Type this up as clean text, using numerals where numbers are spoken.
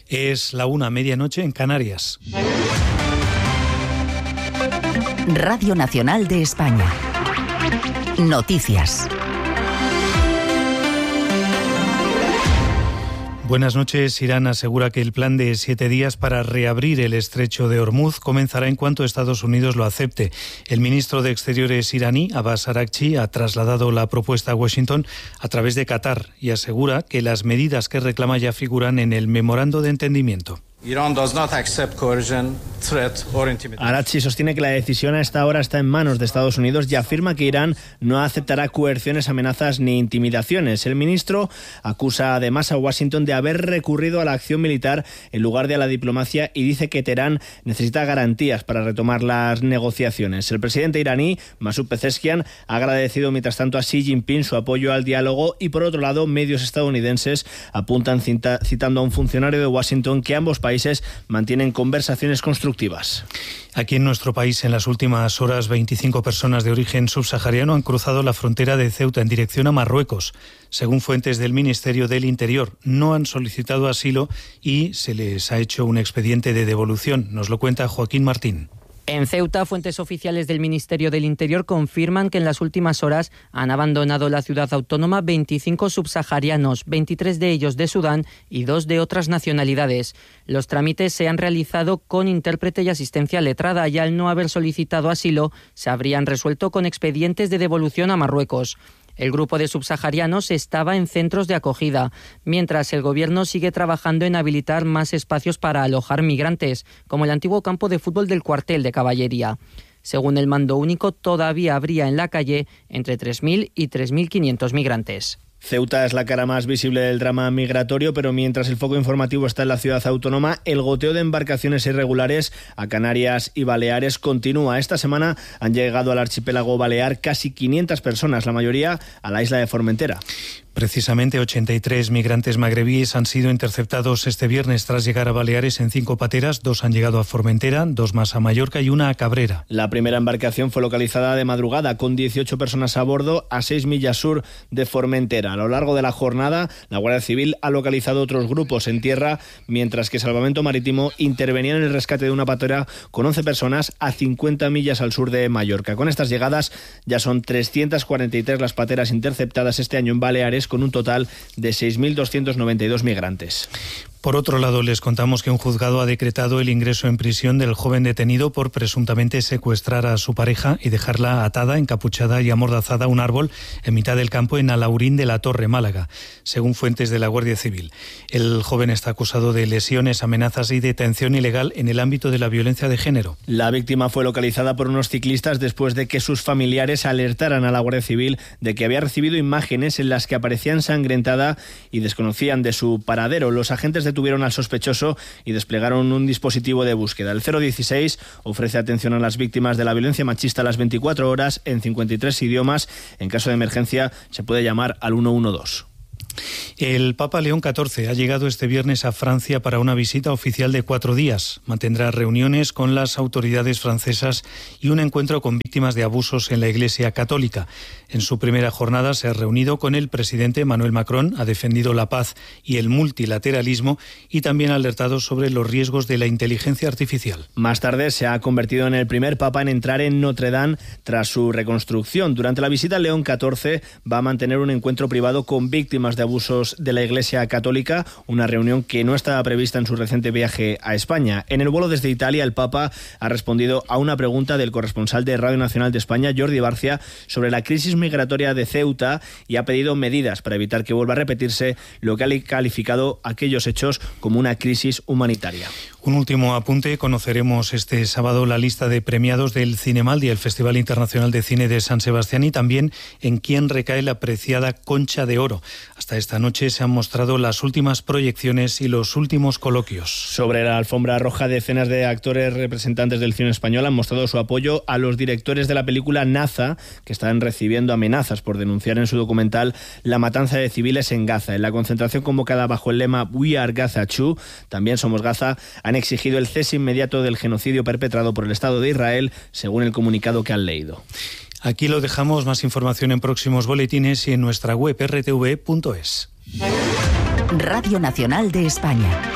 Es la 1:00, medianoche en Canarias. Radio Nacional de España. Noticias. Buenas noches. Irán asegura que el plan de 7 días para reabrir el estrecho de Hormuz comenzará en cuanto Estados Unidos lo acepte. El ministro de Exteriores iraní, Abbas Araghchi, ha trasladado la propuesta a Washington a través de Qatar y asegura que las medidas que reclama ya figuran en el memorando de entendimiento. Araghchi sostiene que la decisión a esta hora está en manos de Estados Unidos y afirma que Irán no aceptará coerciones, amenazas ni intimidaciones. El ministro acusa además a Washington de haber recurrido a la acción militar en lugar de a la diplomacia y dice que Teherán necesita garantías para retomar las negociaciones. El presidente iraní, Masoud Pezeshkian, ha agradecido mientras tanto a Xi Jinping su apoyo al diálogo y, por otro lado, medios estadounidenses apuntan citando a un funcionario de Washington que ambos países mantienen conversaciones constructivas. Aquí en nuestro país, en las últimas horas, 25 personas de origen subsahariano han cruzado la frontera de Ceuta en dirección a Marruecos. Según fuentes del Ministerio del Interior, no han solicitado asilo y se les ha hecho un expediente de devolución. Nos lo cuenta Joaquín Martín. En Ceuta, fuentes oficiales del Ministerio del Interior confirman que en las últimas horas han abandonado la ciudad autónoma 25 subsaharianos, 23 de ellos de Sudán y 2 de otras nacionalidades. Los trámites se han realizado con intérprete y asistencia letrada y al no haber solicitado asilo se habrían resuelto con expedientes de devolución a Marruecos. El grupo de subsaharianos estaba en centros de acogida, mientras el gobierno sigue trabajando en habilitar más espacios para alojar migrantes, como el antiguo campo de fútbol del cuartel de caballería. Según el mando único, todavía habría en la calle entre 3.000 y 3.500 migrantes. Ceuta es la cara más visible del drama migratorio, pero mientras el foco informativo está en la ciudad autónoma, el goteo de embarcaciones irregulares a Canarias y Baleares continúa. Esta semana han llegado al archipiélago balear casi 500 personas, la mayoría a la isla de Formentera. Precisamente 83 migrantes magrebíes han sido interceptados este viernes tras llegar a Baleares en 5 pateras. 2 han llegado a Formentera, 2 más a Mallorca y 1 a Cabrera. La primera embarcación fue localizada de madrugada con 18 personas a bordo a 6 millas sur de Formentera. A lo largo de la jornada, la Guardia Civil ha localizado otros grupos en tierra, mientras que Salvamento Marítimo intervenía en el rescate de una patera con 11 personas a 50 millas al sur de Mallorca. Con estas llegadas ya son 343 las pateras interceptadas este año en Baleares, con un total de 6.292 migrantes. Por otro lado, les contamos que un juzgado ha decretado el ingreso en prisión del joven detenido por presuntamente secuestrar a su pareja y dejarla atada, encapuchada y amordazada a un árbol en mitad del campo en Alaurín de la Torre, Málaga, según fuentes de la Guardia Civil. El joven está acusado de lesiones, amenazas y detención ilegal en el ámbito de la violencia de género. La víctima fue localizada por unos ciclistas después de que sus familiares alertaran a la Guardia Civil de que había recibido imágenes en las que aparecía ensangrentada y desconocían de su paradero. Los agentes detuvieron al sospechoso y desplegaron un dispositivo de búsqueda. El 016 ofrece atención a las víctimas de la violencia machista a las 24 horas en 53 idiomas. En caso de emergencia se puede llamar al 112. El Papa León XIV ha llegado este viernes a Francia para una visita oficial de 4 días. Mantendrá reuniones con las autoridades francesas y un encuentro con víctimas de abusos en la Iglesia Católica. En su primera jornada se ha reunido con el presidente Emmanuel Macron, ha defendido la paz y el multilateralismo y también ha alertado sobre los riesgos de la inteligencia artificial. Más tarde se ha convertido en el primer papa en entrar en Notre Dame tras su reconstrucción. Durante la visita, León XIV va a mantener un encuentro privado con víctimas de abusos de la Iglesia Católica, una reunión que no estaba prevista en su reciente viaje a España. En el vuelo desde Italia, el Papa ha respondido a una pregunta del corresponsal de Radio Nacional de España, Jordi Barcia, sobre la crisis migratoria de Ceuta y ha pedido medidas para evitar que vuelva a repetirse lo que ha calificado aquellos hechos como una crisis humanitaria. Un último apunte, conoceremos este sábado la lista de premiados del Cinemaldi, el Festival Internacional de Cine de San Sebastián, y también en quién recae la apreciada Concha de Oro. Hasta esta noche se han mostrado las últimas proyecciones y los últimos coloquios. Sobre la alfombra roja, decenas de actores representantes del cine español han mostrado su apoyo a los directores de la película Naza, que están recibiendo amenazas por denunciar en su documental la matanza de civiles en Gaza. En la concentración convocada bajo el lema We Are Gaza Too, también somos Gaza, han exigido el cese inmediato del genocidio perpetrado por el Estado de Israel, según el comunicado que han leído. Aquí lo dejamos. Más información en próximos boletines y en nuestra web rtv.es. Radio Nacional de España.